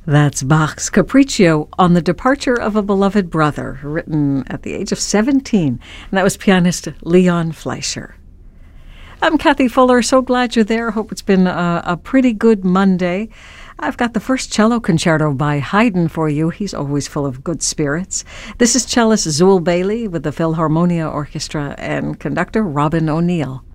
That's Bach's Capriccio on the Departure of a Beloved Brother, written at the age of 17. And that was pianist Leon Fleischer. I'm Kathy Fuller. So glad you're there. Hope it's been a pretty good Monday. I've got the first cello concerto by Haydn for you. He's always full of good spirits. This is cellist Zool Bailey with the Philharmonia Orchestra and conductor Robin O'Neill.